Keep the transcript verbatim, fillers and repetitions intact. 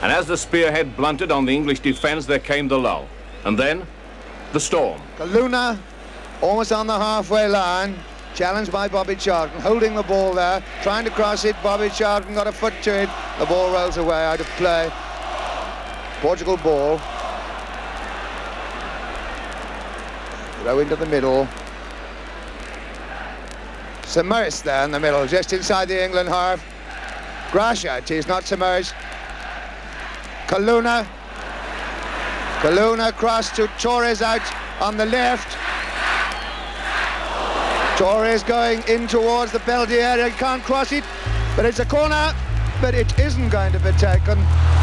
And as the spearhead blunted on the English defence, there came the lull. And then, the storm. Kaluna, almost on the halfway line, challenged by Bobby Charlton, holding the ball there, trying to cross it. Bobby Charlton got a foot to it. The ball rolls away out of play. Portugal ball. Throw into the middle. Submerged there in the middle, just inside the England half. Gracia, it is not submerged. Kaluna. Kaluna cross to Torres out on the left. Torres going in towards the penalty area. He can't cross it, but it's a corner, but it isn't going to be taken.